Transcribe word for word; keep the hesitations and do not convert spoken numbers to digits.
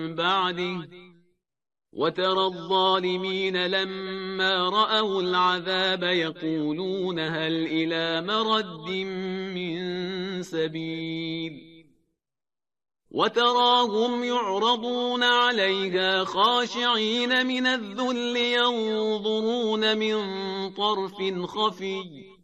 بعده وترى الظالمين لما رأوا العذاب يقولون هل إلى مرد من سبيل وتراهم يعرضون عليها خاشعين من الذل ينظرون من طرف خفي